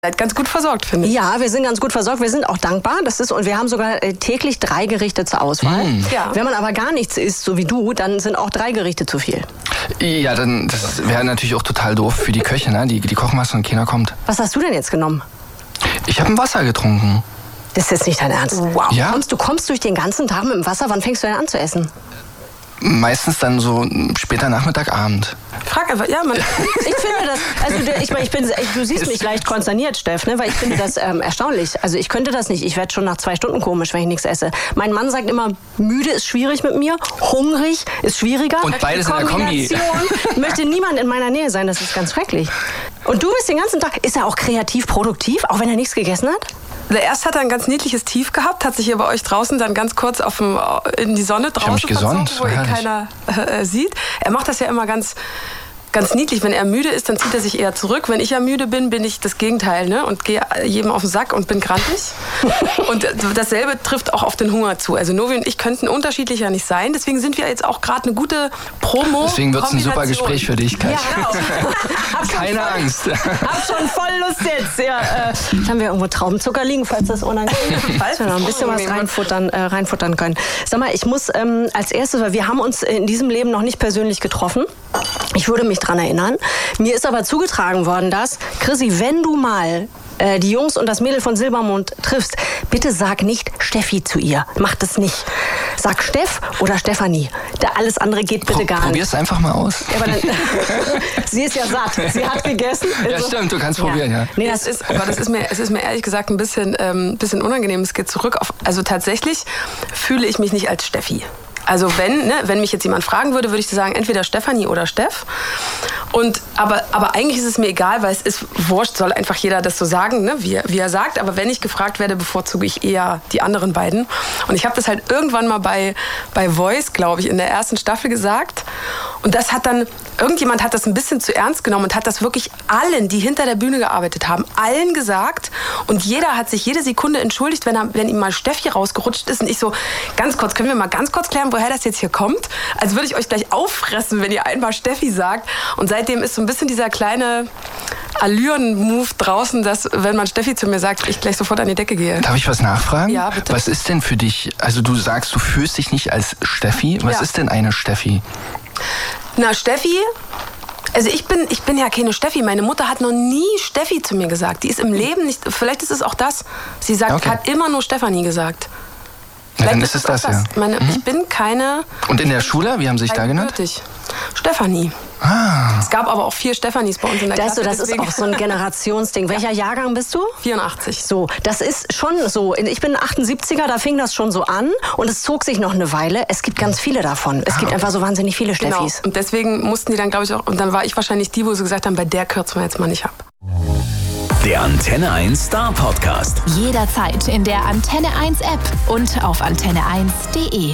Seid ganz gut versorgt, finde ich. Ja, wir sind ganz gut versorgt. Wir sind auch dankbar. Und wir haben sogar täglich 3 Gerichte zur Auswahl. Ja. Wenn man aber gar nichts isst, so wie du, dann sind auch 3 Gerichte zu viel. Ja, dann das wäre natürlich auch total doof für die Köche, ne? Die kochen was und keiner kommt. Was hast du denn jetzt genommen? Ich habe ein Wasser getrunken. Das ist jetzt nicht dein Ernst. Wow. Ja? Du kommst durch den ganzen Tag mit dem Wasser. Wann fängst du denn an zu essen? Meistens dann so später Nachmittag, Abend. Frag einfach, ja, man. Ich finde das, also du siehst mich leicht konsterniert, Steff, ne? Weil ich finde das erstaunlich. Also ich könnte das nicht. Ich werde schon nach 2 Stunden komisch, wenn ich nichts esse. Mein Mann sagt immer, müde ist schwierig mit mir, hungrig ist schwieriger. Und beides in der Kombi. Möchte niemand in meiner Nähe sein, das ist ganz schrecklich. Und du bist den ganzen Tag, ist er auch kreativ, produktiv, auch wenn er nichts gegessen hat? Erst hat er ein ganz niedliches Tief gehabt, hat sich hier bei euch draußen dann ganz kurz in die Sonne draußen verzogen, wo ihn keiner sieht. Er macht das ja immer ganz niedlich. Wenn er müde ist, dann zieht er sich eher zurück. Wenn ich ja müde bin ich das Gegenteil, ne? Und gehe jedem auf den Sack und bin grantig. Und dasselbe trifft auch auf den Hunger zu. Also Novi und ich könnten unterschiedlicher nicht sein. Deswegen sind wir jetzt auch gerade eine gute Promo. Deswegen wird es ein super Gespräch für dich, Katja. Ja, genau. Keine Angst. Hab schon voll Lust jetzt. Ja, jetzt haben wir irgendwo Traubenzucker liegen, falls das unangenehm ist. Falls wir noch ein bisschen was reinfuttern können. Sag mal, ich muss als erstes, weil wir haben uns in diesem Leben noch nicht persönlich getroffen. Ich würde mich dran erinnern. Mir ist aber zugetragen worden, dass, Chrissy, wenn du mal die Jungs und das Mädel von Silbermond triffst, bitte sag nicht Steffi zu ihr. Mach das nicht. Sag Steff oder Stefanie. Alles andere geht bitte gar nicht. Probier's einfach mal aus. Ja, aber dann, sie ist ja satt. Sie hat gegessen. Ja, stimmt, du kannst probieren, ja. Nee, es ist mir ehrlich gesagt ein bisschen unangenehm. Es geht zurück auf, also tatsächlich fühle ich mich nicht als Steffi. Also wenn mich jetzt jemand fragen würde, würde ich sagen, entweder Stefanie oder Steff. Aber eigentlich ist es mir egal, weil es ist wurscht, soll einfach jeder das so sagen, ne, wie er sagt. Aber wenn ich gefragt werde, bevorzuge ich eher die anderen beiden. Und ich habe das halt irgendwann mal bei Voice, glaube ich, in der ersten Staffel gesagt. Und das hat dann, irgendjemand hat das ein bisschen zu ernst genommen und hat das wirklich allen, die hinter der Bühne gearbeitet haben, allen gesagt. Und jeder hat sich jede Sekunde entschuldigt, wenn ihm mal Steffi rausgerutscht ist. Und ich so, können wir mal ganz kurz klären, woher das jetzt hier kommt? Also würde ich euch gleich auffressen, wenn ihr einmal Steffi sagt. Und seitdem ist so ein bisschen dieser kleine Allüren-Move draußen, dass, wenn man Steffi zu mir sagt, ich gleich sofort an die Decke gehe. Darf ich was nachfragen? Ja, bitte. Was ist denn für dich, also du sagst, du fühlst dich nicht als Steffi. Was ist denn eine Steffi? Na, Steffi, also ich bin ja keine Steffi. Meine Mutter hat noch nie Steffi zu mir gesagt. Die ist im Leben nicht, vielleicht ist es auch das. Sie sagt, hat immer nur Stefanie gesagt. Ja, dann ist es das, ja. Ich bin keine... Und in der Schule, wie haben Sie sich da genannt? Stefanie. Ah. Es gab aber auch 4 Stefanis bei uns in der Klasse. Das ist auch so ein Generationsding. Welcher Jahrgang bist du? 84. So, das ist schon so. Ich bin 78er, da fing das schon so an und es zog sich noch eine Weile. Es gibt ganz viele davon. Es gibt einfach so wahnsinnig viele Steffis. Genau. Und deswegen mussten die dann, glaube ich, auch... Und dann war ich wahrscheinlich die, wo sie gesagt haben, bei der kürzen wir jetzt mal nicht ab. Der Antenne 1 Star Podcast. Jederzeit in der Antenne 1 App und auf antenne1.de.